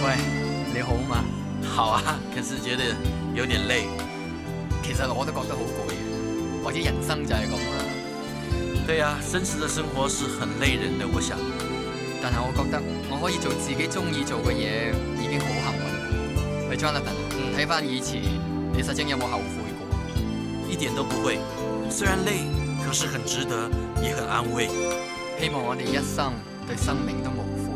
喂，你好嘛？ 好啊，可是覺得有點累。 其實我都覺得好攰嘅，或者人生就係咁啦。 對啊，真實的生活是很累人的，我想。 但係我覺得我可以做自己中意做嘅嘢，已經好幸運。喂 Jonathan，睇翻以前，你實情有冇後悔過？ 一點都不會，雖然累，可是很值得，也很安慰。 希望我哋一生對生命都無悔。